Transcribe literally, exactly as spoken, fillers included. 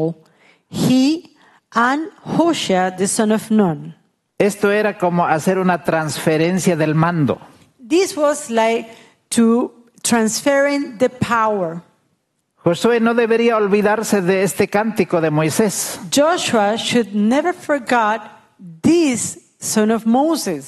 people, he and Hoshea the son of Nun. Esto era como hacer una transferencia del mando. This was like to transferring the power. Josué no debería olvidarse de este cántico de Moisés. Joshua should never forget this son of Moses.